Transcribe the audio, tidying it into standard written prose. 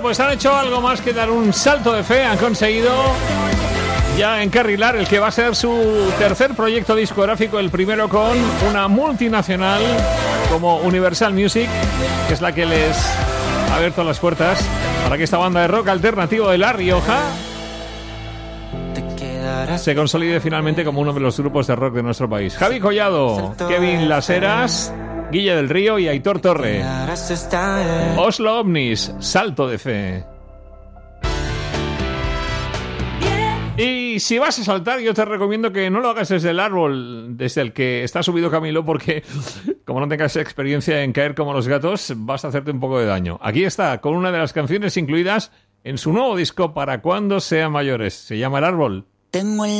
pues han hecho algo más que dar un salto de fe. Han conseguido ya encarrilar el que va a ser su tercer proyecto discográfico, el primero con una multinacional como Universal Music, que es la que les ha abierto las puertas para que esta banda de rock alternativo de La Rioja se consolide finalmente como uno de los grupos de rock de nuestro país. Javi Collado, Kevin Las Heras, Guille del Río y Aitor Torre. Oslo Ovnis, salto de fe. Y si vas a saltar, yo te recomiendo que no lo hagas desde el árbol desde el que está subido Camilo, porque como no tengas experiencia en caer como los gatos, vas a hacerte un poco de daño. Aquí está, con una de las canciones incluidas en su nuevo disco Para Cuando Sean Mayores. Se llama El Árbol. Tengo el